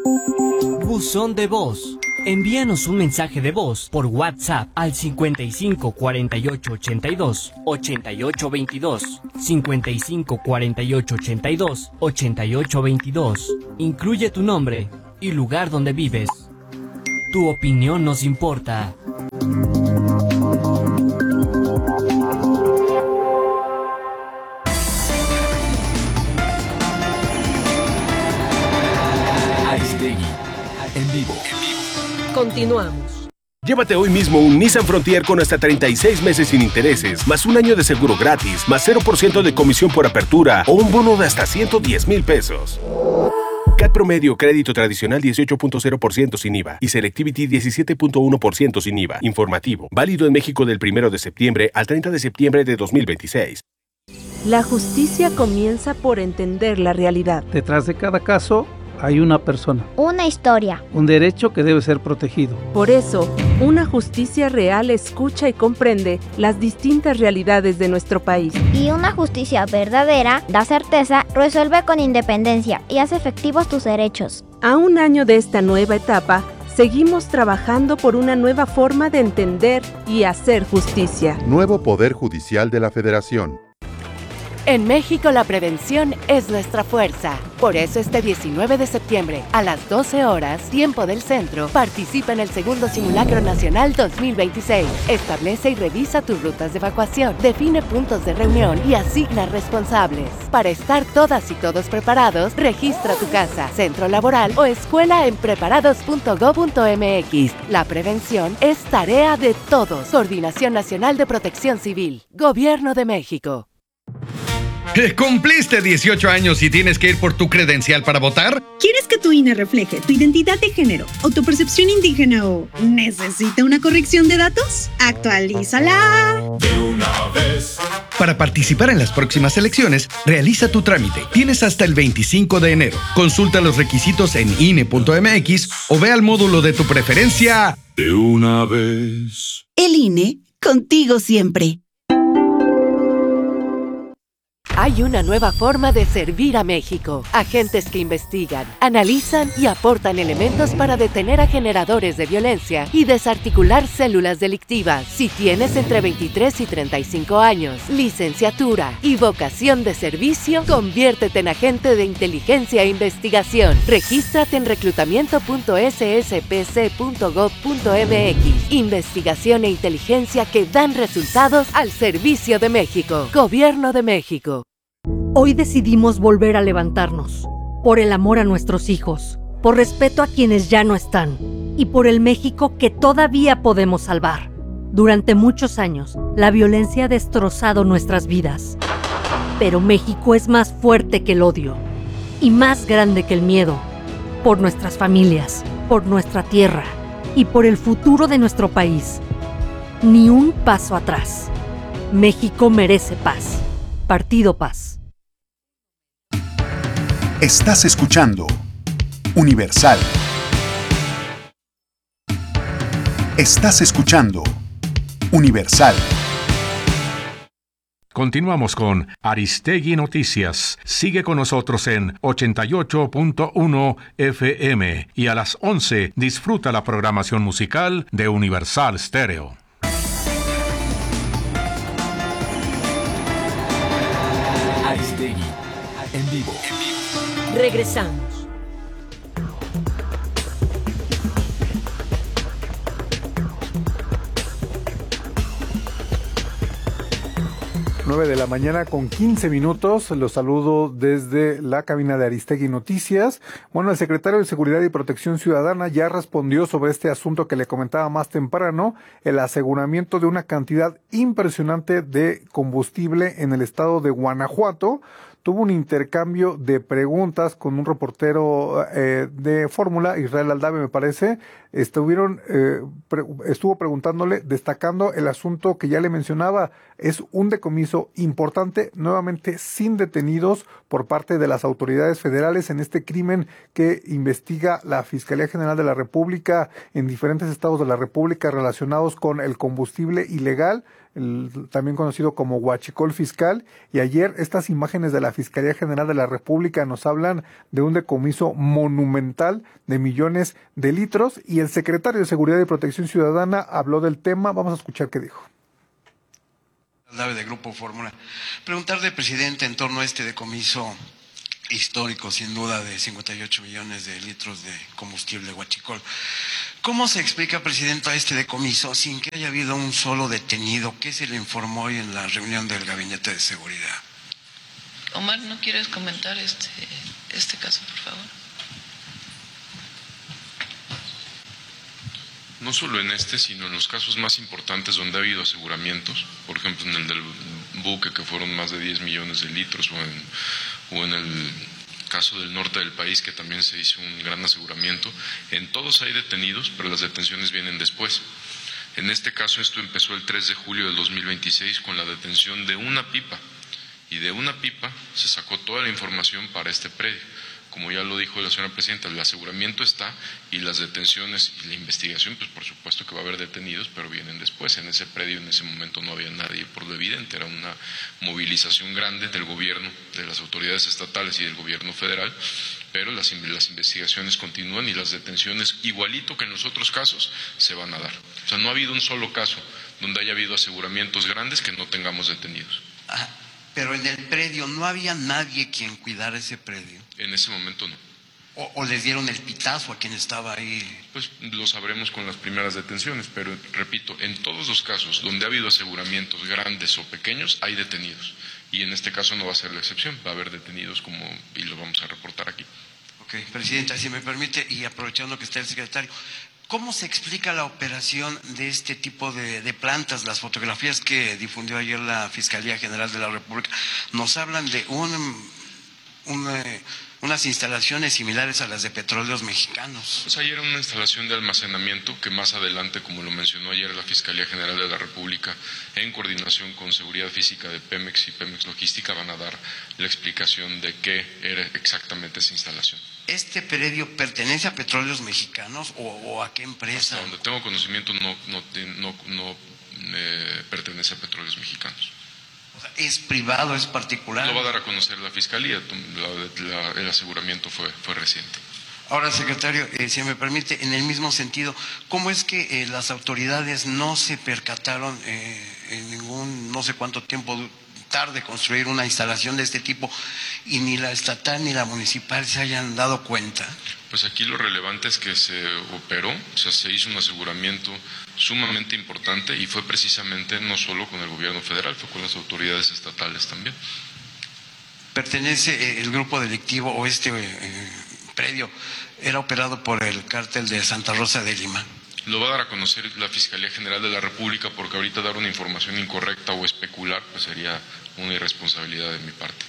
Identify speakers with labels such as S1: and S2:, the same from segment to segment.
S1: Buzón de voz. Envíanos un mensaje de voz por WhatsApp al 55 48 82 88 22. 55 48 82 88 22. Incluye tu nombre y lugar donde vives. Tu opinión nos importa.
S2: Aristegui, en vivo.
S3: Continuamos.
S4: Llévate hoy mismo un Nissan Frontier con hasta 36 meses sin intereses, más un año de seguro gratis, más 0% de comisión por apertura o un bono de hasta 110,000 pesos. CAT promedio, crédito tradicional 18.0% sin IVA y Selectivity 17.1% sin IVA. Informativo. Válido en México del 1 de septiembre al 30 de septiembre de 2026.
S3: La justicia comienza por entender la realidad.
S5: Detrás de cada caso hay una persona.
S6: Una historia.
S5: Un derecho que debe ser protegido.
S3: Por eso, una justicia real escucha y comprende las distintas realidades de nuestro país.
S6: Y una justicia verdadera da certeza, resuelve con independencia y hace efectivos tus derechos.
S3: A un año de esta nueva etapa, seguimos trabajando por una nueva forma de entender y hacer justicia.
S7: Nuevo Poder Judicial de la Federación.
S8: En México la prevención es nuestra fuerza. Por eso este 19 de septiembre, a las 12 horas, tiempo del centro, participa en el segundo Simulacro Nacional 2026. Establece y revisa tus rutas de evacuación, define puntos de reunión y asigna responsables. Para estar todas y todos preparados, registra tu casa, centro laboral o escuela en preparados.go.mx. La prevención es tarea de todos. Coordinación Nacional de Protección Civil. Gobierno de México.
S9: ¿Cumpliste 18 años y tienes que ir por tu credencial para votar?
S10: ¿Quieres que tu INE refleje tu identidad de género o tu percepción indígena o necesita una corrección de datos? ¡Actualízala!
S9: De una vez. Para participar en las próximas elecciones, realiza tu trámite. Tienes hasta el 25 de enero. Consulta los requisitos en INE.mx o ve al módulo de tu preferencia. De una vez.
S11: El INE, contigo siempre.
S8: Hay una nueva forma de servir a México. Agentes que investigan, analizan y aportan elementos para detener a generadores de violencia y desarticular células delictivas. Si tienes entre 23 y 35 años, licenciatura y vocación de servicio, conviértete en agente de inteligencia e investigación. Regístrate en reclutamiento.sspc.gov.mx. Investigación e inteligencia que dan resultados al servicio de México. Gobierno de México.
S12: Hoy decidimos volver a levantarnos, por el amor a nuestros hijos, por respeto a quienes ya no están y por el México que todavía podemos salvar. Durante muchos años, la violencia ha destrozado nuestras vidas, pero México es más fuerte que el odio y más grande que el miedo, por nuestras familias, por nuestra tierra y por el futuro de nuestro país. Ni un paso atrás. México merece paz. Partido Paz.
S13: Estás escuchando Universal. Estás escuchando Universal.
S14: Continuamos con Aristegui Noticias. Sigue con nosotros en 88.1 FM y a las 11 disfruta la programación musical de Universal Stereo.
S2: Aristegui, en vivo.
S3: Regresamos.
S15: De la mañana con 15 minutos. Los saludo desde la cabina de Aristegui Noticias. Bueno, el secretario de Seguridad y Protección Ciudadana ya respondió sobre este asunto que le comentaba más temprano, el aseguramiento de una cantidad impresionante de combustible en el estado de Guanajuato. Tuvo un intercambio de preguntas con un reportero de Fórmula, Israel Aldave me parece. Estuvo preguntándole, destacando el asunto que ya le mencionaba, es un decomiso importante, nuevamente sin detenidos por parte de las autoridades federales en este crimen que investiga la Fiscalía General de la República en diferentes estados de la República relacionados con el combustible ilegal. también conocido como huachicol fiscal, y ayer estas imágenes de la Fiscalía General de la República nos hablan de un decomiso monumental de millones de litros, y el secretario de Seguridad y Protección Ciudadana habló del tema. Vamos a escuchar qué dijo.
S16: De Grupo Fórmula. Preguntarle, presidente, en torno a este decomiso histórico, sin duda, de 58 millones de litros de combustible huachicol. ¿Cómo se explica, presidente, a este decomiso sin que haya habido un solo detenido? ¿Qué se le informó hoy en la reunión del Gabinete de Seguridad?
S17: Omar, ¿no quieres comentar este caso, por favor?
S18: No solo en este, sino en los casos más importantes donde ha habido aseguramientos, por ejemplo en el del buque, que fueron más de 10 millones de litros, o en el caso del norte del país, que también se hizo un gran aseguramiento. En todos hay detenidos, pero las detenciones vienen después. En este caso esto empezó el 3 de julio del 2026 con la detención de una pipa, y de una pipa se sacó toda la información para este predio. Como ya lo dijo la señora presidenta, el aseguramiento está, y las detenciones y la investigación, pues por supuesto que va a haber detenidos, pero vienen después. En ese predio en ese momento no había nadie, por lo evidente, era una movilización grande del gobierno, de las autoridades estatales y del gobierno federal, pero las investigaciones continúan y las detenciones, igualito que en los otros casos, se van a dar. O sea, no ha habido un solo caso donde haya habido aseguramientos grandes que no tengamos detenidos.
S16: Pero en el predio no había nadie quien cuidara ese predio.
S18: En ese momento no.
S16: ¿O les dieron el pitazo a quien estaba ahí?
S18: Pues lo sabremos con las primeras detenciones, pero repito, en todos los casos donde ha habido aseguramientos grandes o pequeños, hay detenidos. Y en este caso no va a ser la excepción, va a haber detenidos y lo vamos a reportar aquí.
S16: Ok, presidenta, si me permite, y aprovechando que está el secretario, ¿cómo se explica la operación de este tipo de plantas? Las fotografías que difundió ayer la Fiscalía General de la República nos hablan de unas instalaciones similares a las de Petróleos Mexicanos.
S18: Pues ayer era una instalación de almacenamiento que más adelante, como lo mencionó ayer la Fiscalía General de la República, en coordinación con Seguridad Física de Pemex y Pemex Logística, van a dar la explicación de qué era exactamente esa instalación.
S16: ¿Este predio pertenece a Petróleos Mexicanos o a qué empresa?
S18: Hasta donde tengo conocimiento no pertenece a Petróleos Mexicanos.
S16: O sea, ¿es privado, es particular?
S18: Lo va a dar a conocer la Fiscalía, el aseguramiento fue reciente.
S16: Ahora, secretario, si me permite, en el mismo sentido, ¿cómo es que las autoridades no se percataron en ningún, no sé cuánto tiempo tarde construir una instalación de este tipo, y ni la estatal ni la municipal se hayan dado cuenta?
S18: Pues aquí lo relevante es que se operó, o sea, se hizo un aseguramiento sumamente importante, y fue precisamente no solo con el gobierno federal, fue con las autoridades estatales también.
S16: ¿Pertenece el grupo delictivo o este predio era operado por el cártel de Santa Rosa de Lima?
S18: Lo va a dar a conocer la Fiscalía General de la República, porque ahorita dar una información incorrecta o especular pues sería una irresponsabilidad de mi parte.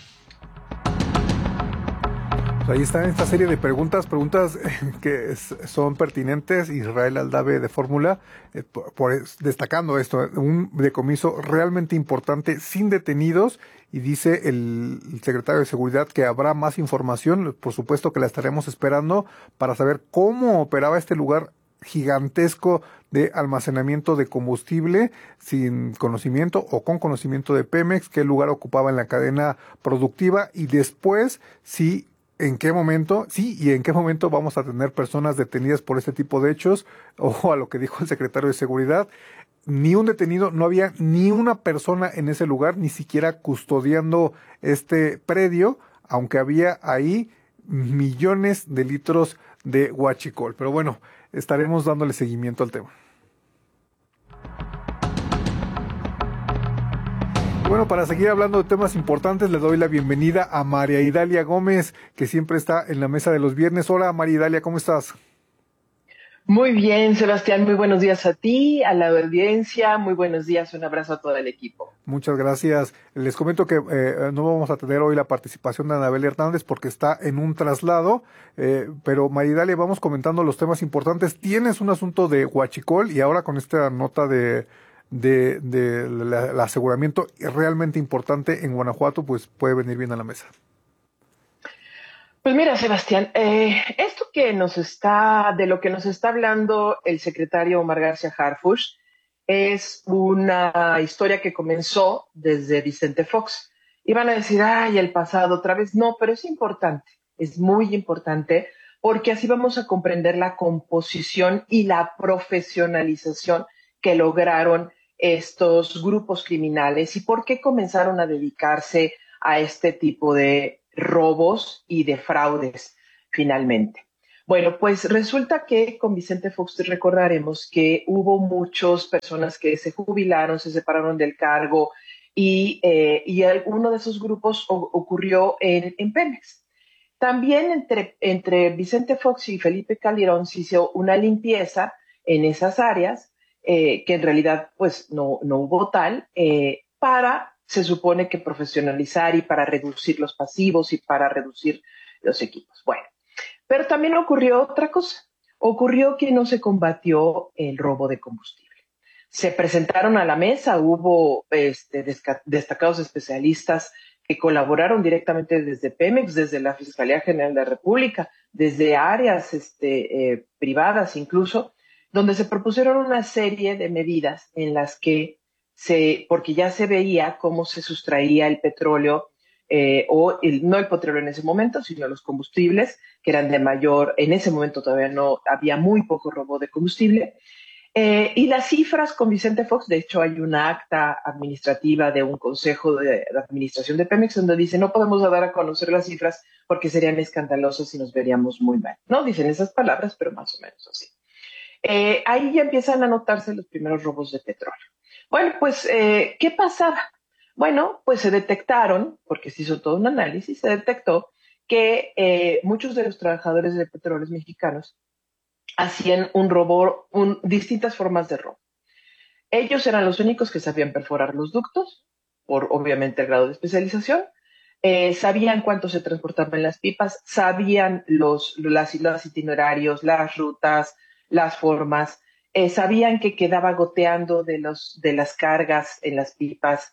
S15: Ahí está esta serie de preguntas que son pertinentes. Israel Aldave de Fórmula, destacando esto, un decomiso realmente importante sin detenidos, y dice el secretario de Seguridad que habrá más información, por supuesto que la estaremos esperando para saber cómo operaba este lugar gigantesco de almacenamiento de combustible sin conocimiento o con conocimiento de Pemex, qué lugar ocupaba en la cadena productiva, y después en qué momento vamos a tener personas detenidas por este tipo de hechos. Ojo a lo que dijo el secretario de Seguridad: ni un detenido, no había ni una persona en ese lugar, ni siquiera custodiando este predio, aunque había ahí millones de litros de huachicol. Pero bueno, estaremos dándole seguimiento al tema. Bueno, para seguir hablando de temas importantes, le doy la bienvenida a María Idalia Gómez, que siempre está en la mesa de los viernes. Hola, María Idalia, ¿cómo estás?
S19: Muy bien, Sebastián, muy buenos días a ti, a la audiencia, muy buenos días, un abrazo a todo el equipo.
S15: Muchas gracias. Les comento que no vamos a tener hoy la participación de Anabel Hernández porque está en un traslado, pero María Idalia, vamos comentando los temas importantes. Tienes un asunto de huachicol, y ahora con esta nota del aseguramiento realmente importante en Guanajuato, pues puede venir bien a la mesa.
S19: Pues mira, Sebastián, esto de lo que nos está hablando el secretario Omar García Harfuch es una historia que comenzó desde Vicente Fox. Y van a decir, ay, el pasado otra vez. No, pero es importante, es muy importante, porque así vamos a comprender la composición y la profesionalización que lograron estos grupos criminales y por qué comenzaron a dedicarse a este tipo de robos y de fraudes finalmente. Bueno, pues resulta que con Vicente Fox recordaremos que hubo muchas personas que se jubilaron, se separaron del cargo y uno de esos grupos ocurrió en Pemex. También entre Vicente Fox y Felipe Calderón se hizo una limpieza en esas áreas, que en realidad pues no hubo tal, para, se supone que profesionalizar y para reducir los pasivos y para reducir los equipos. Bueno, pero también ocurrió otra cosa. Ocurrió que no se combatió el robo de combustible. Se presentaron a la mesa, hubo destacados especialistas que colaboraron directamente desde Pemex, desde la Fiscalía General de la República, desde áreas privadas incluso, donde se propusieron una serie de medidas en las que porque ya se veía cómo se sustraía el petróleo, no el petróleo en ese momento, sino los combustibles, que eran de mayor, en ese momento todavía no, había muy poco robo de combustible. Y las cifras con Vicente Fox, de hecho hay una acta administrativa de un consejo de administración de Pemex donde dice no podemos dar a conocer las cifras porque serían escandalosas y nos veríamos muy mal. No dicen esas palabras, pero más o menos así. Ahí ya empiezan a notarse los primeros robos de petróleo. Bueno, pues, ¿qué pasaba? Bueno, pues se detectaron, porque se hizo todo un análisis, se detectó que muchos de los trabajadores de petróleos mexicanos hacían distintas formas de robo. Ellos eran los únicos que sabían perforar los ductos, por obviamente el grado de especialización, sabían cuánto se transportaba en las pipas, sabían los itinerarios, las rutas, las formas, sabían que quedaba goteando de las cargas en las pipas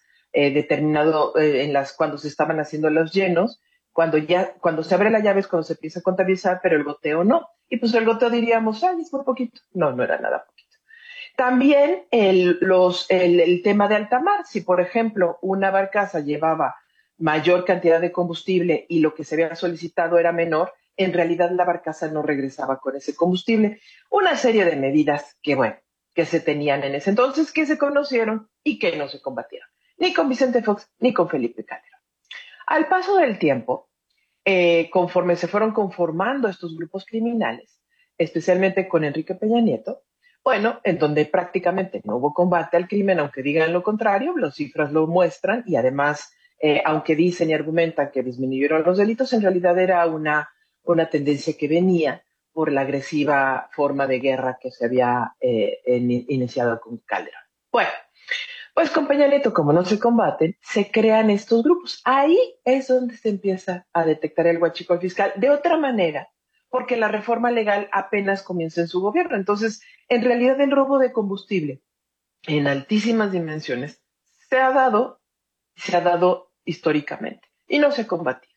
S19: cuando se estaban haciendo los llenos. Cuando se abre la llave es cuando se empieza a contabilizar, pero el goteo no. Y pues el goteo diríamos, ay, es muy poquito. No era nada poquito. También el tema de alta mar. Si, por ejemplo, una barcaza llevaba mayor cantidad de combustible y lo que se había solicitado era menor, en realidad la barcaza no regresaba con ese combustible. Una serie de medidas que se tenían en ese entonces, que se conocieron y que no se combatieron. Ni con Vicente Fox, ni con Felipe Calderón. Al paso del tiempo, conforme se fueron conformando estos grupos criminales, especialmente con Enrique Peña Nieto, bueno, en donde prácticamente no hubo combate al crimen, aunque digan lo contrario, las cifras lo muestran y además, aunque dicen y argumentan que disminuyeron los delitos, en realidad era una tendencia que venía por la agresiva forma de guerra que se había iniciado con Calderón. Bueno, pues con Peña Nieto, como no se combaten, se crean estos grupos. Ahí es donde se empieza a detectar el huachicol fiscal de otra manera, porque la reforma legal apenas comienza en su gobierno. Entonces, en realidad el robo de combustible en altísimas dimensiones se ha dado históricamente y no se ha combatido.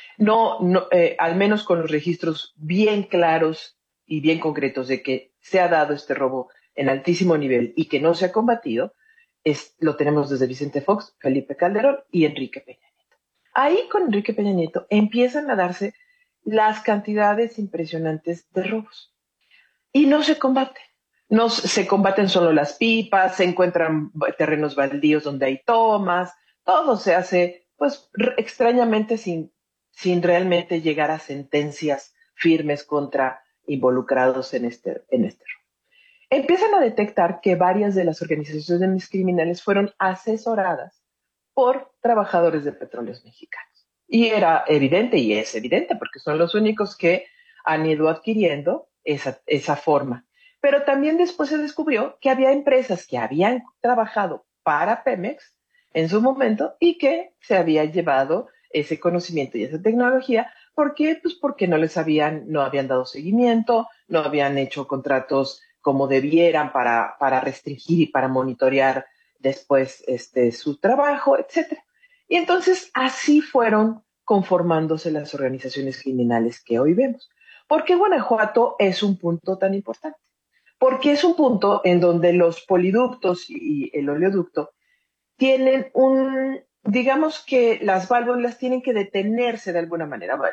S19: Al menos con los registros bien claros y bien concretos de que se ha dado este robo en altísimo nivel y que no se ha combatido, lo tenemos desde Vicente Fox, Felipe Calderón y Enrique Peña Nieto. Ahí con Enrique Peña Nieto empiezan a darse las cantidades impresionantes de robos y no se combate. No se combaten solo las pipas, se encuentran terrenos baldíos donde hay tomas, todo se hace pues extrañamente sin realmente llegar a sentencias firmes contra involucrados en este robo. Empiezan a detectar que varias de las organizaciones criminales fueron asesoradas por trabajadores de petróleos mexicanos. Y era evidente, y es evidente, porque son los únicos que han ido adquiriendo esa forma. Pero también después se descubrió que había empresas que habían trabajado para Pemex en su momento y que se había llevado ese conocimiento y esa tecnología. ¿Por qué? Pues porque no habían dado seguimiento, no habían hecho contratos como debieran para restringir y para monitorear después su trabajo, etc. Y entonces así fueron conformándose las organizaciones criminales que hoy vemos. ¿Por qué Guanajuato es un punto tan importante? porque es un punto en donde los poliductos y el oleoducto tienen digamos que las válvulas tienen que detenerse de alguna manera. Bueno,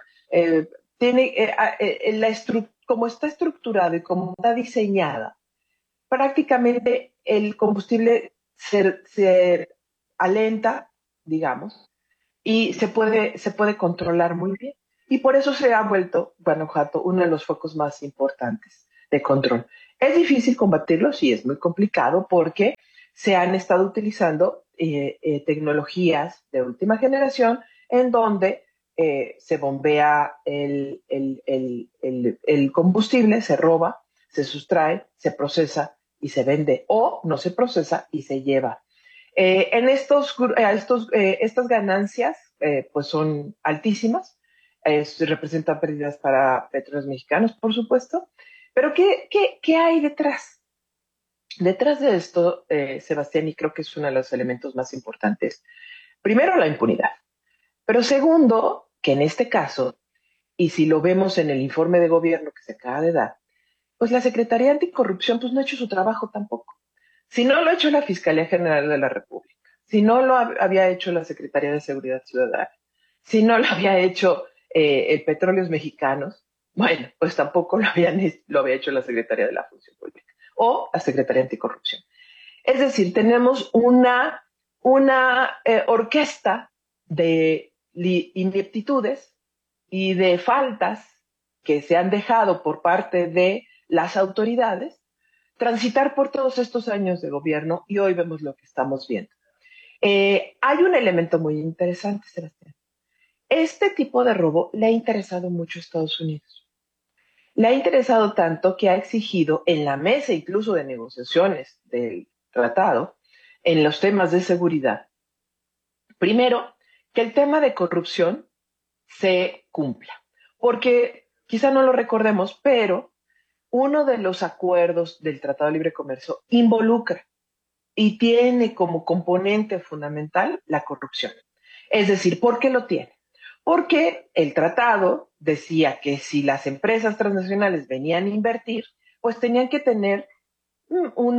S19: como está estructurado y como está diseñada, prácticamente el combustible se alenta, digamos, y se puede controlar muy bien. Y por eso se ha vuelto Guanajuato uno de los focos más importantes de control. Es difícil combatirlo, sí, es muy complicado porque se han estado utilizando tecnologías de última generación en donde se bombea el combustible, se roba, se sustrae, se procesa y se vende, o no se procesa y se lleva. Estas ganancias pues son altísimas, representan pérdidas para Petróleos Mexicanos, por supuesto, pero ¿qué hay detrás? Detrás de esto, Sebastián, y creo que es uno de los elementos más importantes, primero la impunidad, pero segundo, que en este caso, y si lo vemos en el informe de gobierno que se acaba de dar, pues la Secretaría Anticorrupción pues no ha hecho su trabajo tampoco. Si no lo ha hecho la Fiscalía General de la República, si no lo había hecho la Secretaría de Seguridad Ciudadana, si no lo había hecho el Petróleos Mexicanos, bueno, pues tampoco lo había hecho la Secretaría de la Función Pública o la Secretaría Anticorrupción. Es decir, tenemos una orquesta de ineptitudes y de faltas que se han dejado por parte de las autoridades transitar por todos estos años de gobierno y hoy vemos lo que estamos viendo. Hay un elemento muy interesante, Sebastián. Este tipo de robo le ha interesado mucho a Estados Unidos. Le ha interesado tanto que ha exigido en la mesa incluso de negociaciones del tratado, en los temas de seguridad, primero, que el tema de corrupción se cumpla. Porque quizá no lo recordemos, pero uno de los acuerdos del Tratado de Libre Comercio involucra y tiene como componente fundamental la corrupción. Es decir, ¿por qué lo tiene? Porque el tratado decía que si las empresas transnacionales venían a invertir, pues tenían que tener un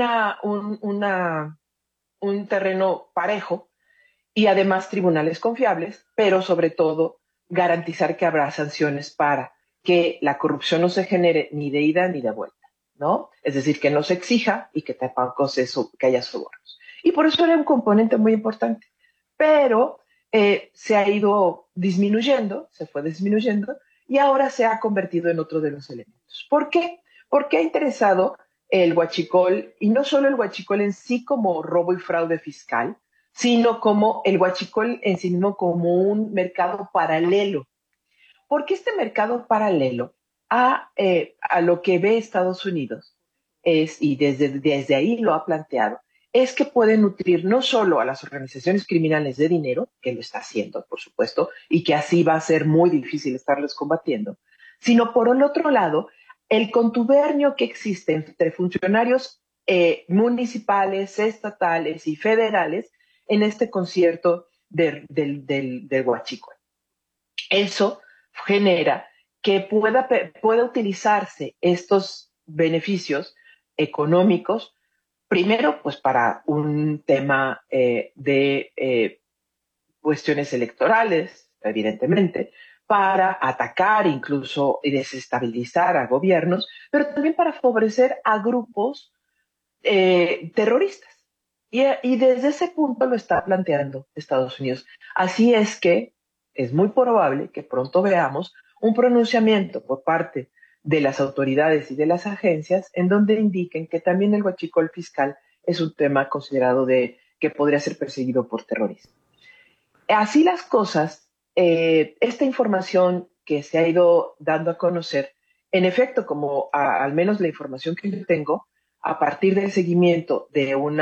S19: terreno parejo y además tribunales confiables, pero sobre todo garantizar que habrá sanciones para que la corrupción no se genere ni de ida ni de vuelta, ¿no? Es decir, que no se exija y que tampoco que haya sobornos. Y por eso era un componente muy importante. Pero se ha ido disminuyendo, se fue disminuyendo, y ahora se ha convertido en otro de los elementos. ¿Por qué? Porque ha interesado el huachicol, y no solo el huachicol en sí como robo y fraude fiscal, sino como el huachicol en sí mismo como un mercado paralelo. Porque este mercado paralelo a lo que ve Estados Unidos es, y desde ahí lo ha planteado, es que puede nutrir no solo a las organizaciones criminales de dinero, que lo está haciendo, por supuesto, y que así va a ser muy difícil estarles combatiendo, sino por el otro lado, el contubernio que existe entre funcionarios municipales, estatales y federales en este concierto del huachicol. Eso genera que pueda utilizarse estos beneficios económicos, primero, pues para un tema de cuestiones electorales, evidentemente, para atacar incluso y desestabilizar a gobiernos, pero también para favorecer a grupos terroristas. Y desde ese punto lo está planteando Estados Unidos. Así es que es muy probable que pronto veamos un pronunciamiento por parte de las autoridades y de las agencias en donde indiquen que también el huachicol fiscal es un tema considerado que podría ser perseguido por terrorismo. Así las cosas, esta información que se ha ido dando a conocer, en efecto, como al menos la información que yo tengo, a partir del seguimiento de un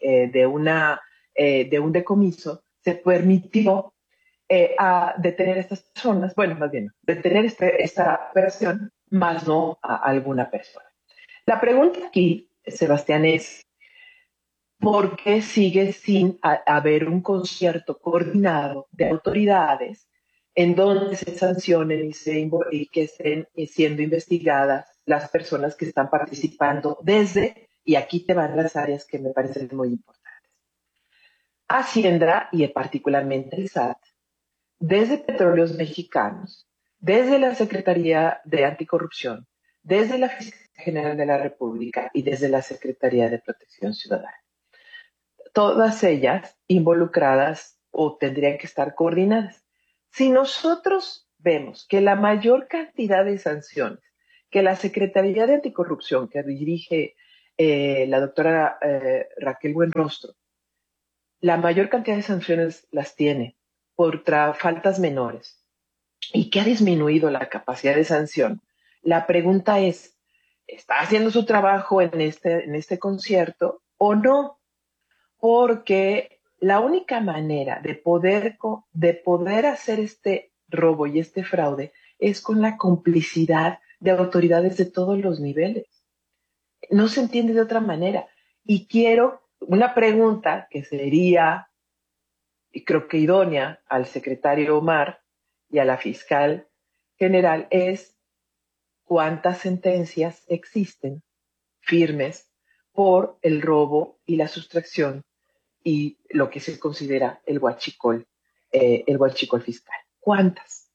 S19: decomiso, se permitió a detener a estas personas, bueno, más bien, detener esta operación, más no a alguna persona. La pregunta aquí, Sebastián, es ¿por qué sigue sin haber un concierto coordinado de autoridades en donde se sancionen y que estén siendo investigadas las personas que están participando desde, y aquí te van las áreas que me parecen muy importantes. Hacienda y particularmente el SAT, desde Petróleos Mexicanos, desde la Secretaría de Anticorrupción, desde la Fiscalía General de la República y desde la Secretaría de Protección Ciudadana. Todas ellas involucradas o tendrían que estar coordinadas. Si nosotros vemos que la mayor cantidad de sanciones que la Secretaría de Anticorrupción, que dirige la doctora Raquel Buenrostro, la mayor cantidad de sanciones las tiene por faltas menores y que ha disminuido la capacidad de sanción, la pregunta es, ¿está haciendo su trabajo en este concierto o no? Porque la única manera de poder hacer este robo y este fraude es con la complicidad de autoridades de todos los niveles. No se entiende de otra manera. Y quiero una pregunta que sería, y creo que idónea, al secretario Omar y a la fiscal general es ¿cuántas sentencias existen firmes por el robo y la sustracción y lo que se considera el huachicol fiscal? ¿Cuántas?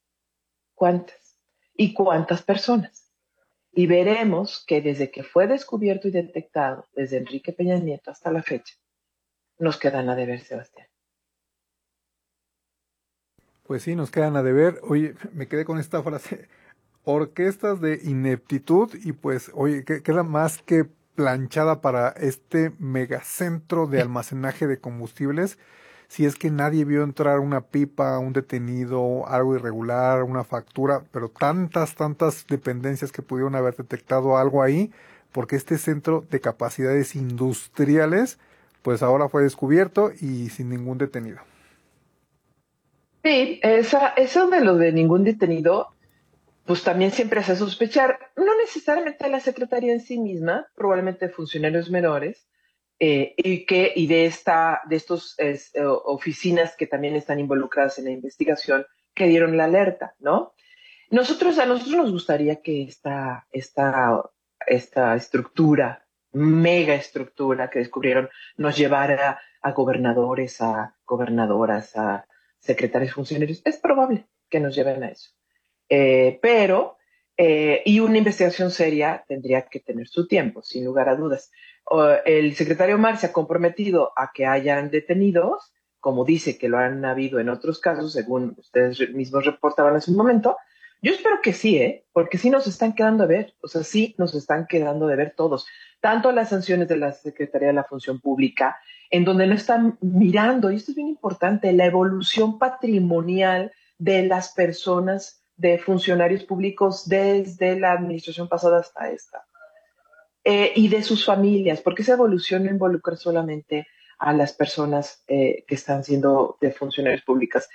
S19: ¿Y cuántas personas? Y veremos que desde que fue descubierto y detectado, desde Enrique Peña Nieto hasta la fecha, nos quedan a deber, Sebastián.
S15: Pues sí, nos quedan a deber. Oye, me quedé con esta frase, orquestas de ineptitud, y pues, oye, queda más que planchada para este megacentro de almacenaje de combustibles. Si es que nadie vio entrar una pipa, un detenido, algo irregular, una factura, pero tantas dependencias que pudieron haber detectado algo ahí, porque este centro de capacidades industriales, pues ahora fue descubierto y sin ningún detenido.
S19: Sí, eso de lo de ningún detenido, pues también siempre hace sospechar, no necesariamente la Secretaría en sí misma, probablemente funcionarios menores, y de estos oficinas que también están involucradas en la investigación, que dieron la alerta, ¿no? A nosotros nos gustaría que esta estructura, mega estructura que descubrieron, nos llevara a gobernadores, a gobernadoras, a secretarios funcionarios. Es probable que nos lleven a eso. Y una investigación seria tendría que tener su tiempo, sin lugar a dudas. El secretario Omar se ha comprometido a que hayan detenidos, como dice que lo han habido en otros casos, según ustedes mismos reportaban hace un momento. Yo espero que sí, porque sí nos están quedando de ver, o sea, sí nos están quedando de ver todos, tanto las sanciones de la Secretaría de la Función Pública, en donde no están mirando, y esto es bien importante, la evolución patrimonial de las personas, de funcionarios públicos desde la administración pasada hasta esta, y de sus familias, porque esa evolución no involucra solamente a las personas que están siendo de funcionarios públicos,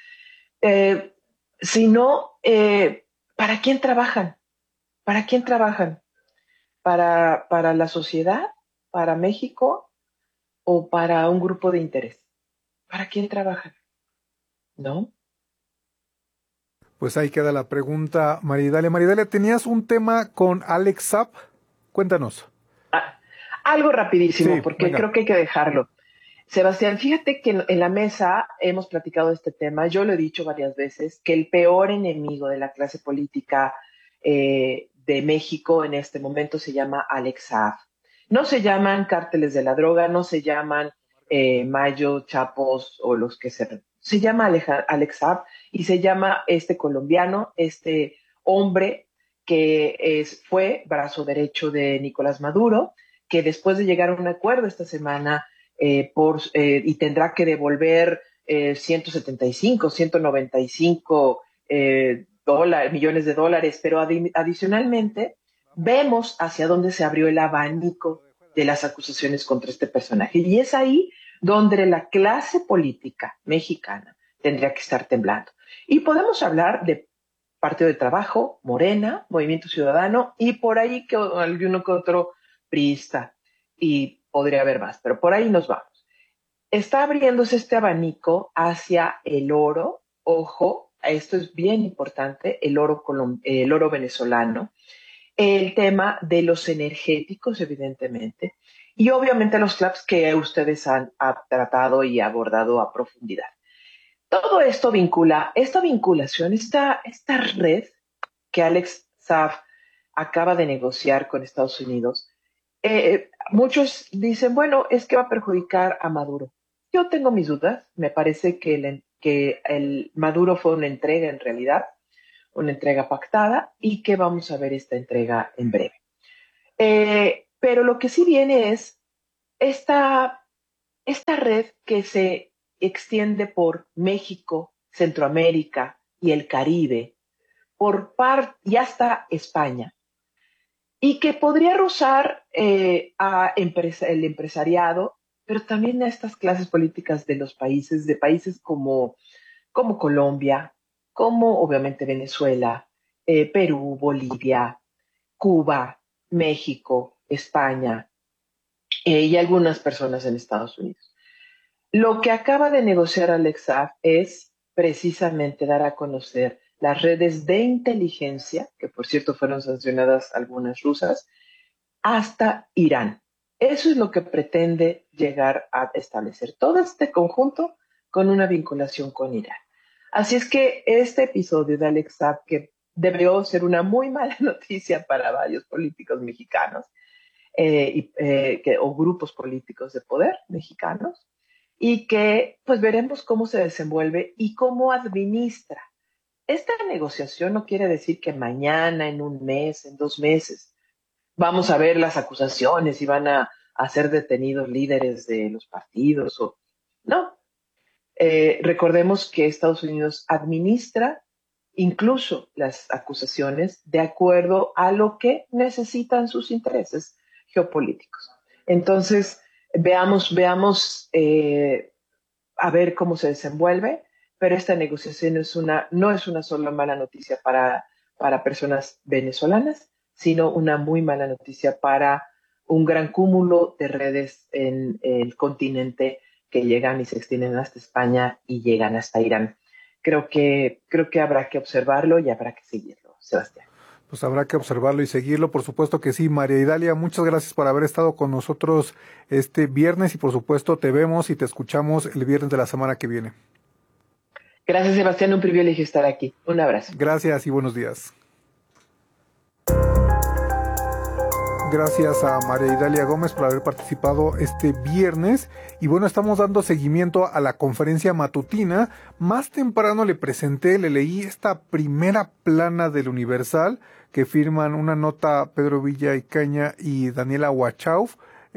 S19: sino ¿para quién trabajan? ¿Para quién trabajan? ¿Para la sociedad? ¿Para México? ¿O para un grupo de interés? ¿Para quién trabajan? ¿No?
S15: Pues ahí queda la pregunta, Maridalia. Maridalia, tenías un tema con Alex Zapp. Cuéntanos.
S19: Algo rapidísimo,
S15: sí,
S19: porque
S15: venga.
S19: creo que hay que dejarlo. Sebastián, fíjate que en la mesa hemos platicado de este tema. Yo lo he dicho varias veces, que el peor enemigo de la clase política de México en este momento se llama Alex Zapp. No se llaman cárteles de la droga, no se llaman Mayo, Chapos o los que se llama Alex Zapp, y se llama este colombiano, este hombre que fue brazo derecho de Nicolás Maduro, que después de llegar a un acuerdo esta semana y tendrá que devolver 195 millones de dólares, pero adicionalmente vemos hacia dónde se abrió el abanico de las acusaciones contra este personaje, y es ahí donde la clase política mexicana tendría que estar temblando. Y podemos hablar de Partido de Trabajo, Morena, Movimiento Ciudadano, y por ahí que alguno que otro priista, y podría haber más, pero por ahí nos vamos. Está abriéndose este abanico hacia el oro. Ojo, esto es bien importante, el oro venezolano, el tema de los energéticos, evidentemente, y obviamente los CLAPS que ustedes han tratado y abordado a profundidad. Todo esto esta vinculación, esta red que Alex Saab acaba de negociar con Estados Unidos, muchos dicen, bueno, es que va a perjudicar a Maduro. Yo tengo mis dudas, me parece que el Maduro fue una entrega en realidad, una entrega pactada, y que vamos a ver esta entrega en breve. Pero lo que sí viene es esta red que se extiende por México, Centroamérica y el Caribe, y hasta España, y que podría rozar el empresariado, pero también a estas clases políticas de países como Colombia, como obviamente Venezuela, Perú, Bolivia, Cuba, México, España, y algunas personas en Estados Unidos. Lo que acaba de negociar Alex Saab es precisamente dar a conocer las redes de inteligencia, que por cierto fueron sancionadas algunas rusas, hasta Irán. Eso es lo que pretende llegar a establecer todo este conjunto con una vinculación con Irán. Así es que este episodio de Alex Saab, que debió ser una muy mala noticia para varios políticos mexicanos o grupos políticos de poder mexicanos, y que pues veremos cómo se desenvuelve y cómo administra. Esta negociación no quiere decir que mañana, en un mes, en 2 meses, vamos a ver las acusaciones y van a ser detenidos líderes de los partidos. No. Recordemos que Estados Unidos administra incluso las acusaciones de acuerdo a lo que necesitan sus intereses geopolíticos. Entonces, veamos a ver cómo se desenvuelve, pero esta negociación no es una sola mala noticia para personas venezolanas, sino una muy mala noticia para un gran cúmulo de redes en el continente que llegan y se extienden hasta España y llegan hasta Irán. Creo que habrá que observarlo y habrá que seguirlo, Sebastián.
S15: Pues habrá que observarlo y seguirlo, por supuesto que sí. María Idalia, muchas gracias por haber estado con nosotros este viernes y por supuesto te vemos y te escuchamos el viernes de la semana que viene.
S19: Gracias, Sebastián, un privilegio estar aquí. Un abrazo.
S15: Gracias y buenos días. Gracias a María Idalia Gómez por haber participado este viernes. Y bueno, estamos dando seguimiento a la conferencia matutina. Más temprano le leí esta primera plana del Universal que firman una nota Pedro Villa Icaña y Daniela Huachauf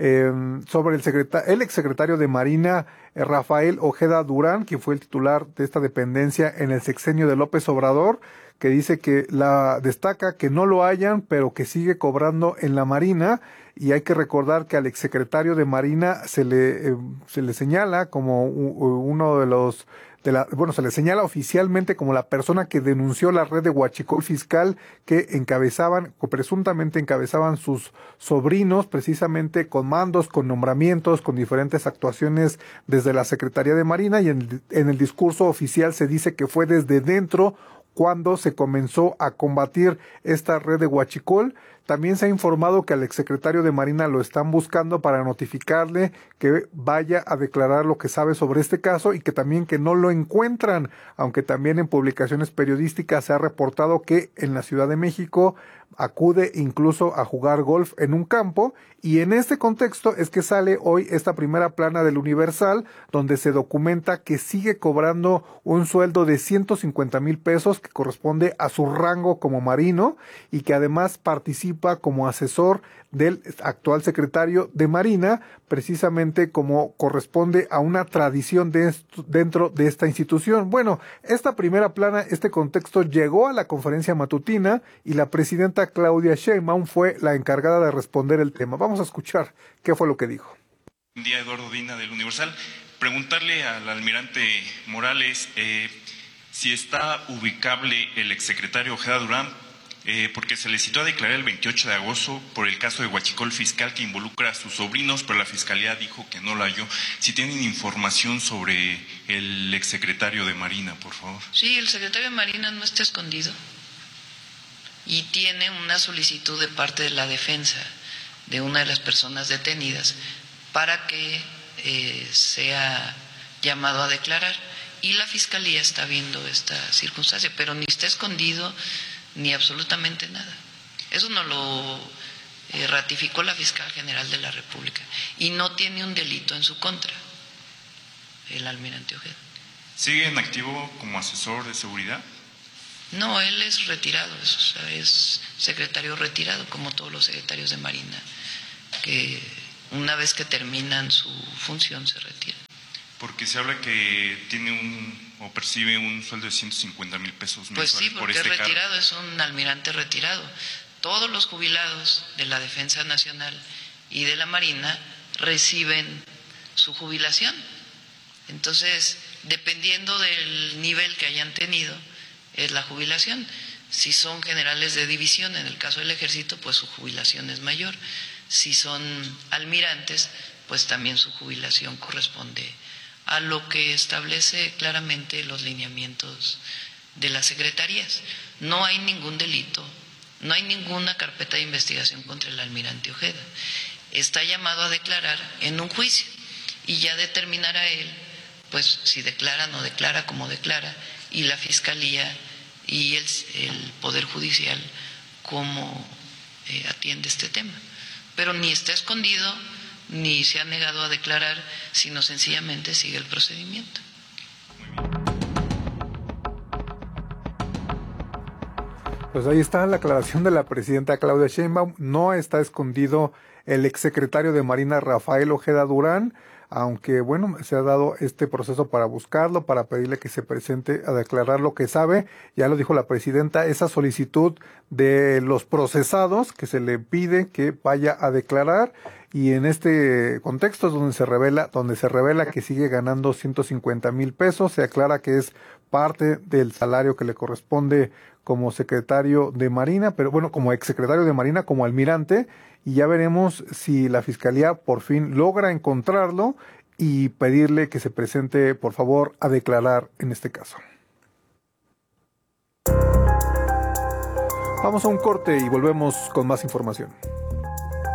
S15: sobre el exsecretario de Marina Rafael Ojeda Durán, quien fue el titular de esta dependencia en el sexenio de López Obrador, que dice que destaca que no lo hayan, pero que sigue cobrando en la Marina. Y hay que recordar que al exsecretario de Marina se le señala como uno de los se le señala oficialmente como la persona que denunció la red de huachicol fiscal que presuntamente encabezaban sus sobrinos, precisamente con mandos, con nombramientos, con diferentes actuaciones desde la Secretaría de Marina, y en el discurso oficial se dice que fue desde dentro cuando se comenzó a combatir esta red de huachicol. También se ha informado que al exsecretario de Marina lo están buscando para notificarle que vaya a declarar lo que sabe sobre este caso y que también que no lo encuentran, aunque también en publicaciones periodísticas se ha reportado que en la Ciudad de México acude incluso a jugar golf en un campo. Y en este contexto es que sale hoy esta primera plana del Universal, donde se documenta que sigue cobrando un sueldo de 150,000 pesos que corresponde a su rango como marino, y que además participa como asesor del actual secretario de Marina, precisamente como corresponde a una tradición dentro de esta institución. Bueno, esta primera plana, este contexto llegó a la conferencia matutina y la presidenta Claudia Sheinbaum fue la encargada de responder el tema. Vamos a escuchar qué fue lo que dijo.
S20: Buen día, Eduardo Dina del Universal. Preguntarle al almirante Morales si está ubicable el exsecretario Ojeda Durán, porque se le citó a declarar el 28 de agosto por el caso de huachicol fiscal que involucra a sus sobrinos, pero la Fiscalía dijo que no lo halló. Si tienen información sobre el exsecretario de Marina, por favor.
S17: Sí, el secretario de Marina no está escondido. y tiene una solicitud de parte de la defensa de una de las personas detenidas para que sea llamado a declarar, y la Fiscalía está viendo esta circunstancia, pero ni está escondido ni absolutamente nada. Eso nos lo ratificó la Fiscal General de la República, y no tiene un delito en su contra el almirante Ojeda.
S20: ¿Sigue en activo como asesor de seguridad?
S17: No, él es retirado, es secretario retirado, como todos los secretarios de Marina, que una vez que terminan su función se retiran.
S20: Porque se habla que tiene o percibe un sueldo de 150,000 pesos mensuales.
S17: Pues sí, porque
S20: por este
S17: es retirado,
S20: cargo.
S17: es un almirante retirado. Todos los jubilados de la Defensa Nacional y de la Marina reciben su jubilación. Entonces, dependiendo del nivel que hayan tenido, es la jubilación. Si son generales de división, en el caso del Ejército, pues su jubilación es mayor. Si son almirantes, pues también su jubilación corresponde a lo que establece claramente los lineamientos de las secretarías. No hay ningún delito, no hay ninguna carpeta de investigación contra el almirante Ojeda. Está llamado a declarar en un juicio y ya determinará él, pues si declara o no declara, como declara, y la Fiscalía y el Poder Judicial cómo atiende este tema. Pero ni está escondido, ni se ha negado a declarar, sino sencillamente sigue el procedimiento.
S15: Pues ahí está la aclaración de la presidenta Claudia Sheinbaum. No está escondido el exsecretario de Marina Rafael Ojeda Durán, aunque bueno, se ha dado este proceso para buscarlo, para pedirle que se presente a declarar lo que sabe. Ya lo dijo la presidenta, esa solicitud de los procesados que se le pide que vaya a declarar, y en este contexto es donde se revela que sigue ganando 150,000 pesos. Se aclara que es parte del salario que le corresponde como secretario de Marina, pero bueno, como exsecretario de Marina, como almirante, y ya veremos si la Fiscalía por fin logra encontrarlo y pedirle que se presente, por favor, a declarar en este caso. Vamos a un corte y volvemos con más información.